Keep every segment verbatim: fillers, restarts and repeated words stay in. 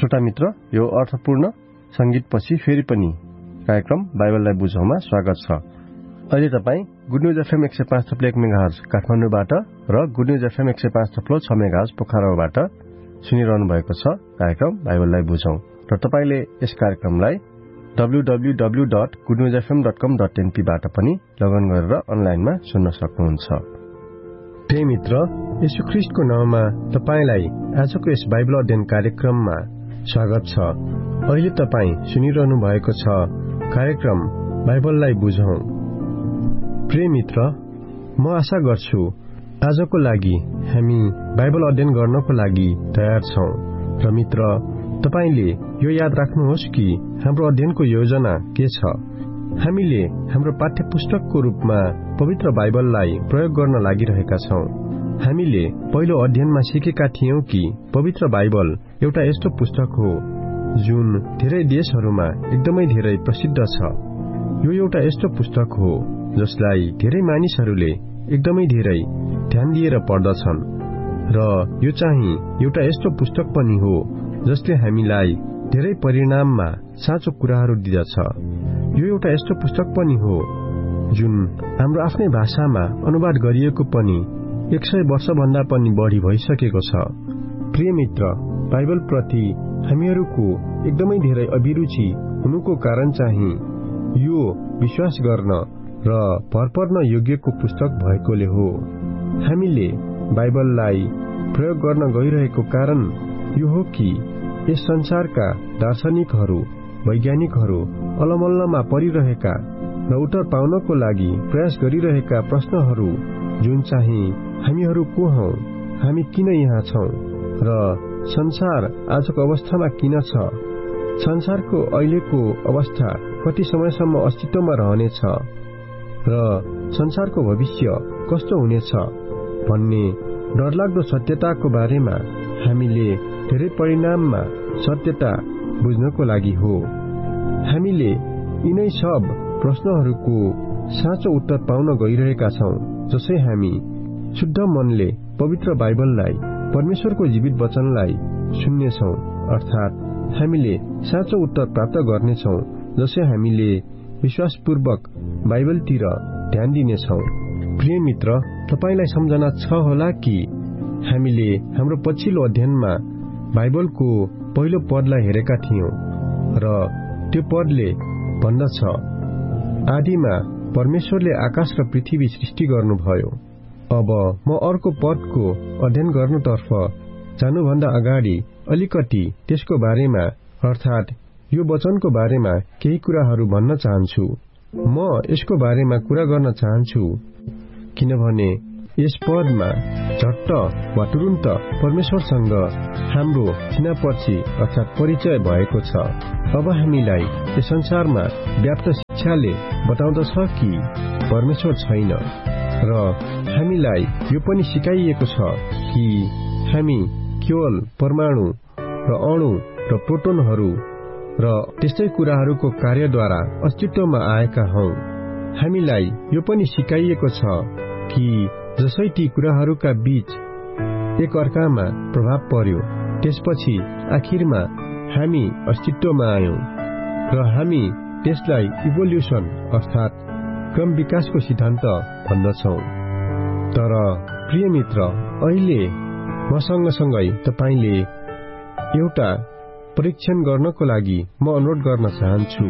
श्रोता मित्र, यो अर्थपूर्ण संगीतपछि फेरि पनि कार्यक्रम बाइबललाई बुझौँमा स्वागत छ। अहिले तपाईँ गुड न्यूज एफएम एक सय पाँच थप्लो एक मेगाहर्ज काठमाडौँबाट र गुड न्यूज एफएम एक सय पाँच थप्लो छ मेगाहर्ज पोखराबाट सुनिरहनु भएको छ कार्यक्रम बाइबललाई बुझौँ। र तपाईले यस कार्यक्रमलाई W W W dot good news FM dot कम डट एनपी बाट पनि लगन गरेर अनलाइनमा सुन्न सक्नुहुन्छ। प्रिय मित्र, यीशु ख्रीष्टको नाममा तपाईलाई आजको यस बाइबल अध्ययन कार्यक्रममा स्वागत छ। अहिले तपाई सुनिरहनु भएको छ कार्यक्रम बाइबललाई बुझौं। प्रिय मित्र, म आशा गर्छु आजको लागि हामी बाइबल अध्ययन गर्नको लागि तयार छौं। र मित्र, तपाईले यो याद राख्नुहोस् कि हाम्रो अध्ययनको योजना के छ। हामीले हाम्रो पाठ्य पुस्तकको रूपमा पवित्र बाइबललाई प्रयोग गर्न लागिरहेका छौं। हामीले पहिलो अध्ययनमा सिकेका थियौं कि पवित्र बाइबल एउटा यस्तो पुस्तक हो जुन धेरै देशहरूमा एकदमै धेरै प्रसिद्ध छ। यो एउटा यस्तो पुस्तक हो जसलाई धेरै मानिसहरूले एकदमै धेरै ध्यान दिएर पढ्दछन्। र यो चाहिँ एउटा यस्तो पुस्तक पनि हो जसले हामीलाई धेरै परिणाममा साँचो कुराहरू दिदछ। यो एउटा यस्तो पुस्तक पनि हो जुन हाम्रो आफ्नै भाषामा अनुवाद गरिएको पनि एक सय वर्षभन्दा पनि बढी भइसकेको छ। प्रिय मित्र, बाइबल प्रति हामीहरूको एकदमै धेरै अभिरुचि हुनुको कारण चाहिँ यो विश्वास गर्न र भर पर्न योग्यको पुस्तक भएकोले हो। हामीले बाइबललाई प्रयोग गर्न गइरहेको कारण यो हो कि यस संसारका दार्शनिकहरू, वैज्ञानिकहरू अलमल्लमा परिरहेका र उत्तर पाउनको लागि प्रयास गरिरहेका प्रश्नहरू जुन चाहिँ हामीहरू को हौं, हामी किन यहाँ छौं र संसार आजको अवस्थामा किन छ, संसारको अहिलेको अवस्था कति समयसम्म अस्तित्वमा रहनेछ र संसारको भविष्य कस्तो हुनेछ भन्ने डरलाग्दो सत्यताको बारेमा हामीले धेरै परिणाममा सत्यता बुझ्नको लागि हो। हामीले यिनै सब प्रश्नहरूको साँचो उत्तर पाउन गइरहेका छौं जसै हामी शुद्ध मनले पवित्र बाइबललाई, परमेश्वरको जीवित वचनलाई सुन्नेछौं। अर्थात हामीले साँचो उत्तर प्राप्त गर्नेछौं जसै हामीले विश्वासपूर्वक बाइबलतिर ध्यान दिनेछौं। प्रिय मित्र, तपाईलाई सम्झना छ होला कि हामीले हाम्रो पछिल्लो अध्ययनमा बाइबलको पहिलो पदलाई हेरेका थियौं र त्यो पदले भन्दछ, आदिमा परमेश्वरले आकाश र पृथ्वी सृष्टि गर्नुभयो। अब म अर्को पदको अध्ययन गर्नुतर्फ जानुभन्दा अगाडि अलिकति त्यसको बारेमा अर्थात यो वचनको बारेमा केही कुराहरू भन्न चाहन्छु। म यसको बारेमा कुरा गर्न चाहन्छु किनभने यस पदमा झट्ट वा तुरुन्त परमेश्वरसँग हाम्रो चिनापर्ची अर्थात परिचय भएको छ। अब हामीलाई यस संसारमा व्याप्त शिक्षाले बताउँदछ कि परमेश्वर छैन र हामीलाई यो पनि सिकाइएको छ कि हामी केवल परमाणु र अणु र प्रोटोनहरू र त्यस्तै कुराहरूको कार्यद्वारा अस्तित्वमा आएका हौं। हामीलाई यो पनि सिकाइएको छ कि जसै ती कुराहरूका बीच एक अर्कामा प्रभाव पर्यो, त्यसपछि आखिरमा हामी अस्तित्वमा आयौं र हामी त्यसलाई इभोल्युसन अर्थात क्रम विकासको सिद्धान्त भन्दछौं। तर प्रिय मित्र, अहिले म सँगसँगै तपाईले एउटा परीक्षण गर्नको लागि म अनुरोध गर्न चाहन्छु।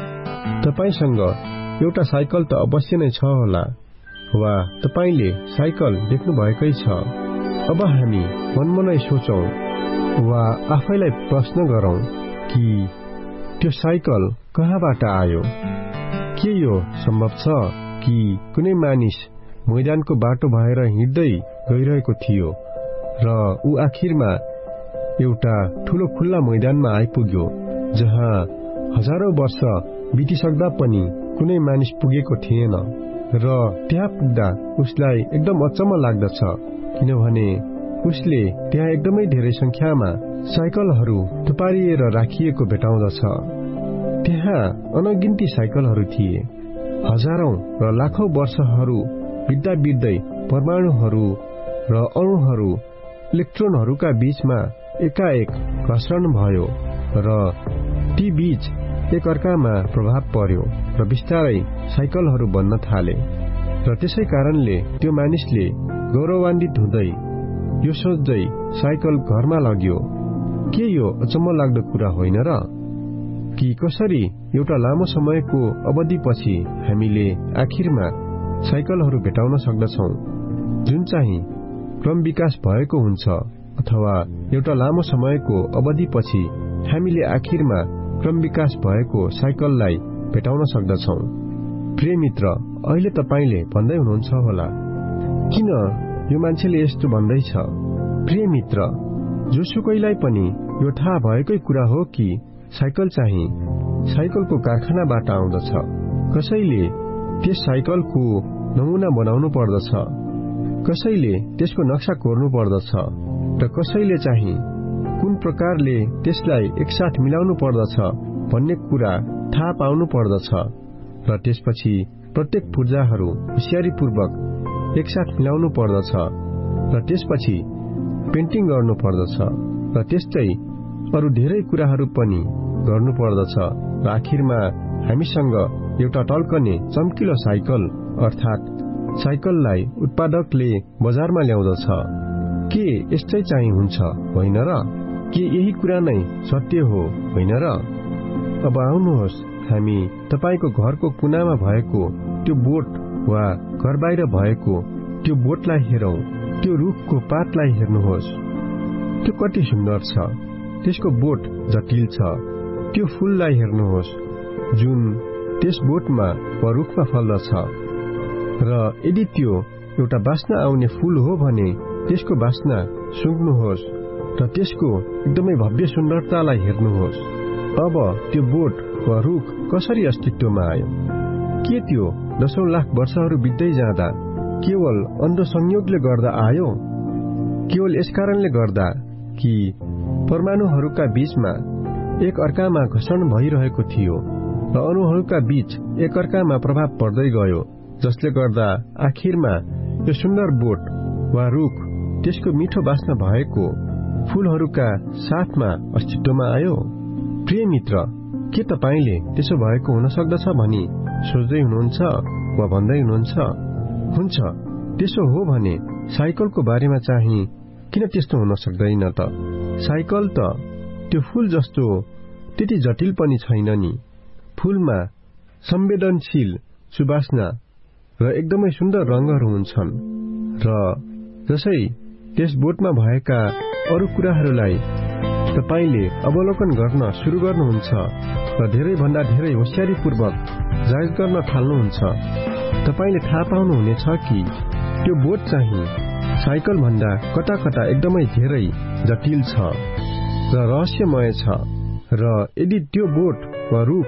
तपाईसँग एउटा साइकल त अवश्य नै छ होला वा तपाईले साइकल देख्नु भएकै छ। अब हामी मनमनै सोचौं वा आफैलाई प्रश्न गरौं कि त्यो साइकल कहाँबाट आयो। के यो सम्भव छ कि कुनै मानिस मैदानको बाटो भएर हिँड्दै गइरहेको थियो र ऊ आखिरमा एउटा ठूलो खुल्ला मैदानमा आइपुग्यो जहाँ हजारौं वर्ष बितिसक्दा पनि कुनै मानिस पुगेको थिएन र त्यहाँ पुग्दा उसलाई एकदम अचम्म लाग्दछ किनभने उसले त्यहाँ एकदमै धेरै संख्यामा साइकलहरू थुपारिएर राखिएको भेटाउँदछ। त्यहाँ अनगिन्ती साइकलहरू थिए। हजारौं र लाखौं वर्षहरू बित्दा बित्दै परमाणुहरू र अणुहरू इलेक्ट्रोनहरूका बीचमा एकाएक घर्षण भयो र ती बीच एक अर्कामा प्रभाव पर्यो र बिस्तारै साइकलहरू बन्न थाले। र त्यसै कारणले त्यो मानिसले गौरवान्वित हुँदै यो सोच्दै साइकल घरमा लग्यो, के यो अचम्म लाग्दो कुरा होइन र कि कसरी एउटा लामो समयको अवधिपछि हामीले आखिरमा साइकलहरू भेटाउन सक्दछौं जुन चाहिँ क्रम विकास भएको हुन्छ, अथवा एउटा लामो समयको अवधिपछि हामीले आखिरमा क्रम विकास भएको साइकललाई भेटाउन सक्दछौं। प्रिय मित्र, अहिले तपाईले भन्दै हुनुहुन्छ होला, किन यो मान्छेले यस्तो भन्दैछ? प्रिय मित्र, जोसुकैलाई पनि यो थाहा भएकै कुरा हो कि साइकल चाहिँ साइकलको कारखानाबाट आउँदछ। कसैले त्यस साइकलको नमुना बनाउनु पर्दछ, कसैले त्यसको नक्सा कोर्नु पर्दछ र कसैले चाहिँ कुन प्रकारले त्यसलाई एकसाथ मिलाउनु पर्दछ भन्ने कुरा थाहा पाउनु पर्दछ र त्यसपछि प्रत्येक पुर्जाहरू होशियारीपूर्वक एकसाथ मिलाउनु पर्दछ र त्यसपछि पेन्टिङ गर्नु पर्दछ र त्यस्तै अरू धेरै कुराहरू पनि गर्नु पर्दछ र आखिरमा हामीसँग एउटा टल्कने चम्किलो साइकल अर्थात् साइकललाई उत्पादकले बजारमा ल्याउँदछ। के यस्तै चाहिँ हुन्छ होइन र? के यही कुरा नै सत्य हो होइन र? अब आउनुहोस्, हामी तपाईको घरको कुनामा भएको त्यो बोट वा घर बाहिर भएको त्यो बोटलाई हेरौं। त्यो रुखको पातलाई हेर्नुहोस्, त्यो कति सुन्दर छ, त्यसको बोट जटिल छ। त्यो फूललाई हेर्नुहोस् जुन त्यस बोटमा वा रुखमा फल्दछ, र यदि त्यो एउटा बास्ना आउने फूल हो भने त्यसको बास्ना सुँघ्नुहोस् र त्यसको एकदमै भव्य सुन्दरतालाई हेर्नुहोस्। अब त्यो बोट वा रुख कसरी अस्तित्वमा आयो? के त्यो दशौं लाख वर्षहरू बित्दै जाँदा केवल अन्ध संयोगले गर्दा आयो? केवल यसकारणले गर्दा कि परमाणुहरूका बीचमा एक अर्कामा घर्षण भइरहेको थियो र अणुहरूका बीच एक अर्कामा प्रभाव पर्दै गयो, जसले गर्दा आखिरमा यो सुन्दर बोट वा रुख त्यसको मिठो बास्ना भएको फूलहरूका साथमा अस्तित्वमा आयो? प्रिय मित्र, के तपाईले त्यसो भएको हुन सक्दछ भनी सोच्दै हुनुहुन्छ वा भन्दै हुनुहुन्छ? हुन्छ, त्यसो हो भने साइकलको बारेमा चाहिँ किन त्यस्तो हुन सक्दैन त? साइकल त त्यो फूल जस्तो त्यति जटिल पनि छैन नि। फूलमा संवेदनशील सुवासना र एकदमै सुन्दर रंगहरू हुन्छन् र जसै त्यस बोटमा भएका अरू कुराहरूलाई तपाईले अवलोकन गर्न सुरु गर्नुहुन्छ र धेरै भन्दा धेरै होशियारीपूर्वक जाँच गर्न थाल्नुहुन्छ, तपाईले थाहा पाउनुहुनेछ कि त्यो बोट चाहिँ साइकल भन्दा कता कता एकदमै धेरै जटिल छ र रहस्यमय छ। र यदि त्यो बोट वा रुख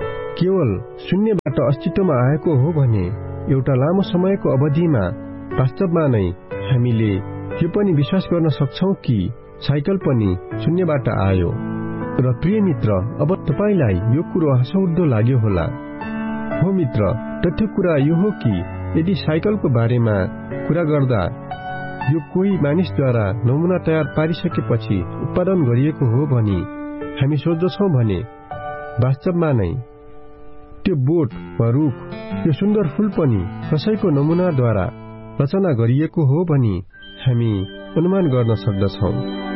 केवल शून्यबाट अस्तित्वमा आएको हो भने एउटा लामो समयको अवधिमा वास्तवमा नै हामीले यो पनि विश्वास गर्न सक्छौं कि साइकल पनि शून्यबाट आयो। र प्रिय मित्र, अब तपाईलाई यो कुरो हँसाउदो लाग्यो होला। हो मित्र, तथ्य कुरा यो हो कि यदि साइकलको बारेमा कुरा गर्दा यो कोही मानिसद्वारा नमुना तयार पारिसकेपछि उत्पादन गरिएको हो भनी हामी सोच्दछौं भने वास्तवमा नै त्यो बोट वा रुख, यो सुन्दर फूल पनि कसैको नमुनाद्वारा रचना गरिएको हो भनी हामी अनुमान गर्न सक्दछौं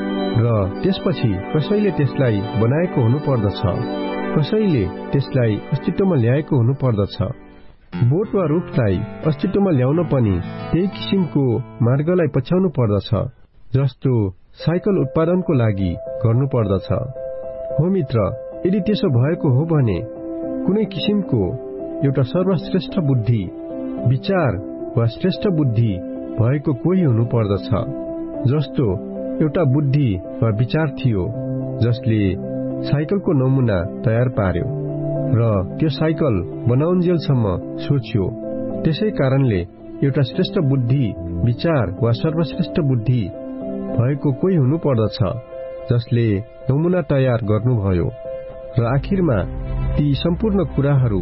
र त्यसपछि कसैले त्यसलाई बनाएको हुनुपर्दछ, कसैले त्यसलाई अस्तित्वमा ल्याएको हुनुपर्दछ। बोट वा रुखलाई अस्तित्वमा ल्याउन पनि त्यही किसिमको मार्गलाई पछ्याउनु पर्दछ जस्तो साइकल उत्पादनको लागि गर्नु पर्दछ। हो मित्र, यदि त्यसो भएको हो भने कुनै किसिमको एउटा सर्वश्रेष्ठ बुद्धि, विचार वा श्रेष्ठ बुद्धि भएको कोही हुनु पर्दछ, जस्तो एउटा बुद्धि वा विचार थियो जसले साइकलको नमुना तयार पार्यो र त्यो साइकल बनाउन्जेलसम्म सोच्यो। त्यसै कारणले एउटा श्रेष्ठ बुद्धि, विचार वा सर्वश्रेष्ठ बुद्धि भएको कोही हुनु पर्दछ जसले नमुना तयार गर्नुभयो र आखिरमा ती सम्पूर्ण कुराहरू,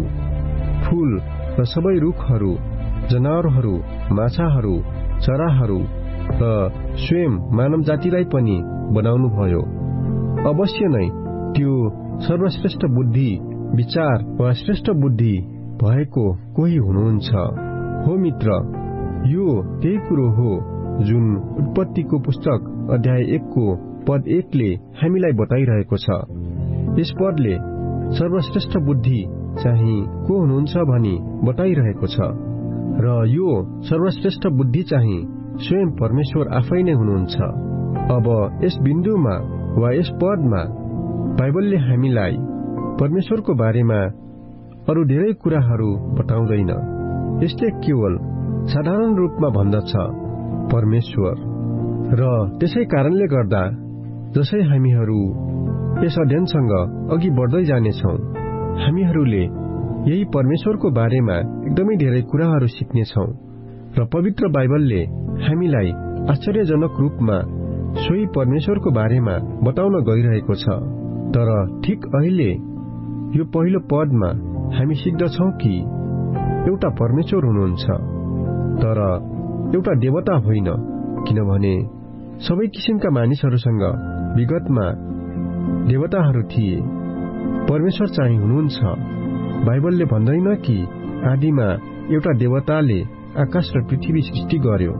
फूल र सबै रुखहरू, जनावरहरू, माछाहरू, चराहरू र स्वयं मानव जातिलाई पनि बनाउनु भयो। अवश्य नै त्यो सर्वश्रेष्ठ बुद्धि, विचार वा श्रेष्ठ बुद्धि भएको कोही हुनुहुन्छ। हो मित्र, यो त्यही कुरो हो जुन उत्पत्तिको पुस्तक अध्याय एकको पद एकले हामीलाई बताइरहेको छ। यस पदले सर्वश्रेष्ठ बुद्धि चाहिँ को हुनुहुन्छ भनी बताइरहेको छ र यो सर्वश्रेष्ठ बुद्धि चाहिँ स्वयं परमेश्वर आफै नै हुनुहुन्छ। अब यस बिन्दुमा वा यस पदमा बाइबलले हामीलाई परमेश्वरको बारेमा अरू धेरै कुराहरू बताउँदैन। यसले केवल साधारण रूपमा भन्दछ परमेश्वर। र त्यसै कारणले गर्दा जसै हामीहरू यस अध्ययनसँग अघि बढ्दै जानेछौँ, हामीहरूले यही परमेश्वरको बारेमा एकदमै धेरै कुराहरू सिक्नेछौँ र पवित्र बाइबलले हामीलाई आश्चर्यजनक रूपमा सोही परमेश्वरको बारेमा बताउन गइरहेको छ। तर ठिक अहिले यो पहिलो पदमा हामी सिक्दछौँ कि एउटा परमेश्वर हुनुहुन्छ, तर एउटा देवता होइन, किनभने सबै किसिमका मानिसहरूसँग विगतमा देवताहरू थिए। परमेश्वर चाहिँ हुनुहुन्छ। बाइबलले भन्दैन कि आदिमा एउटा देवताले आकाश र पृथ्वी सृष्टि गर्यो।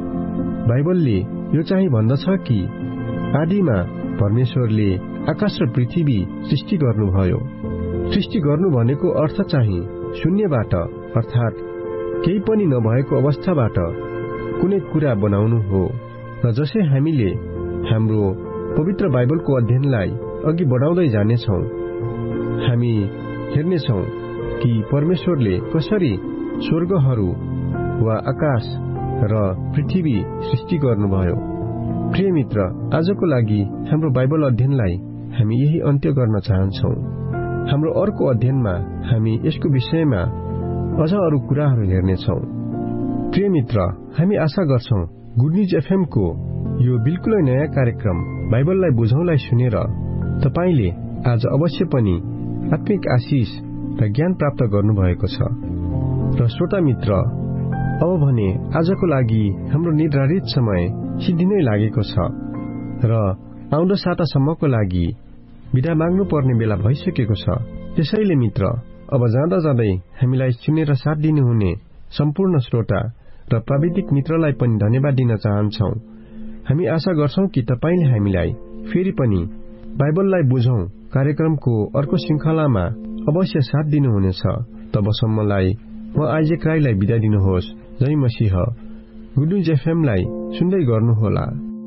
बाइबलले यो चाहिँ भन्दछ कि आदिमा परमेश्वरले आकाश र पृथ्वी सृष्टि गर्नुभयो। सृष्टि गर्नु भनेको अर्थ चाहिँ शून्यबाट, अर्थात केही पनि नभएको अवस्थाबाट कुनै कुरा बनाउनु हो। र जसै हामीले हाम्रो पवित्र बाइबलको अध्ययनलाई अघि बढाउँदै जानेछौँ, हामी हेर्नेछौँ कि परमेश्वरले कसरी स्वर्गहरू वा आकाश र पृथ्वी सृष्टि गर्नुभयो। प्रिय मित्र, आजको लागि हाम्रो बाइबल अध्ययनलाई हामी यही अन्त्य गर्न चाहन्छौँ। हाम्रो अर्को अध्ययनमा हामी यसको विषयमा अझ अरू कुराहरू हेर्नेछौँ। प्रिय मित्र, हामी आशा गर्छौँ गुड न्यूज एफएम को यो बिल्कुलै नयाँ कार्यक्रम बाइबललाई बुझौँलाई सुनेर तपाईले आज अवश्य पनि आत्मिक आशिष र ज्ञान प्राप्त गर्नुभएको छ। र श्रोता मित्र, अब भने आजको लागि हाम्रो निर्धारित समय सिद्धिनै लागेको छ र आउँदो सातासम्मको लागि बिदा माग्नु पर्ने बेला भइसकेको छ। त्यसैले मित्र, अब जाँदा जाँदै हामीलाई सुनेर साथ दिनुहुने सम्पूर्ण श्रोता र प्राविधिक मित्रलाई पनि धन्यवाद दिन चाहन्छौ। हामी आशा गर्छौं कि तपाईले हामीलाई फेरि पनि बाइबललाई बुझौं कार्यक्रमको अर्को श्रृंखलामा अवश्य साथ दिनुहुनेछ। तबसम्मलाई म आइजेक राईलाई बिदा दिनुहोस्। जय मसीह। गुड न्यूज एफएम लाई सुन्दै गर्नुहोला।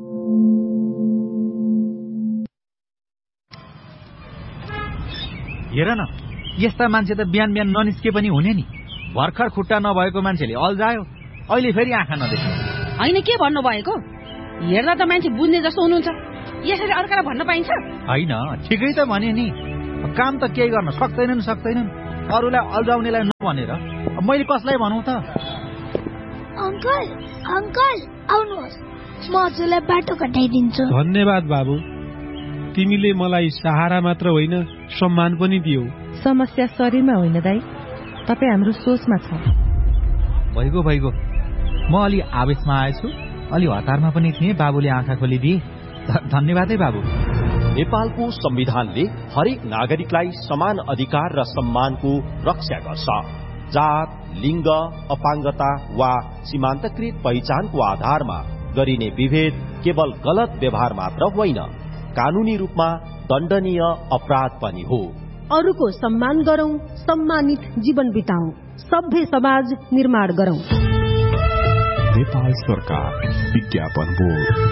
हेर न, यस्ता मान्छे त बिहान बिहान ननिस्के पनि हुने नि। भर्खर खुट्टा नभएको मान्छेले अल्झायो, अहिले फेरि आँखा नदेख्ने। होइन, के भन्नु भएको? हेर्दा त मान्छे बुझ्ने जस्तो हुनुहुन्छ, यसरी अर्कालाई भन्न पाइन्छ? होइन, ठिकै त भने नि। काम त केही गर्न सक्दैनन् सक्दैनन् अरूलाई अल्झाउनेलाई नभनेर मैले कसलाई भनौँ त? अंकल, अंकल आउनुहोस्, म हजुरलाई बाटो कटाइदिन्छु। धन्यवाद बाबु, तिमीले मलाई सहारा मात्र होइन सम्मान पनि दियौ। समस्या शरीरमा होइन दाइ, तपाईँ हाम्रो सोचमा छ। भइगयो भइगयो, म अलि आवेशमा आएछु, अलि हतारमा पनि थिएँ। बाबुले आँखा खोलिदिए, धन्यवाद है बाबु। नेपालको संविधानले हरेक नागरिकलाई समान अधिकार र सम्मानको रक्षा गर्छ। जात, लिङ्ग, अपाङ्गता वा सीमान्तकृत पहिचानको आधारमा गरिने विभेद केवल गलत व्यवहार मात्र होइन, कानूनी रूपमा दण्डनीय अपराध पनि हो। अरूको सम्मान गरौं, सम्मानित जीवन बिताउँ, सभ्य समाज निर्माण गरौं। नेपाल सरकार विज्ञापन बोर्ड।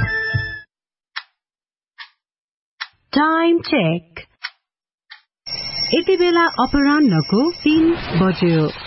Time check. यति बेला अपराह्नको तीन बज्यो।